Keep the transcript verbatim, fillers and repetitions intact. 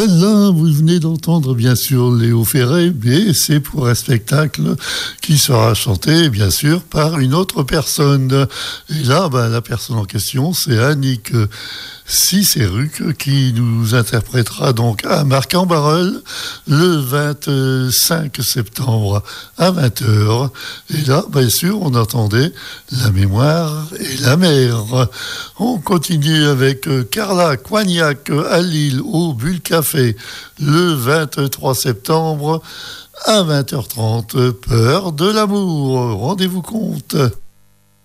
Là, vous venez d'entendre bien sûr Léo Ferré, mais c'est pour un spectacle qui sera chanté bien sûr par une autre personne. Et là, ben, la personne en question, c'est Annick Cicéruc qui nous interprétera donc à Marc-en-Barœul le vingt-cinq septembre à vingt heures. Et là, bien sûr, on entendait La mémoire et la mer. On continue avec Carla Coignac à Lille au Bulle Café le vingt-trois septembre à vingt heures trente. Peur de l'amour. Rendez-vous compte.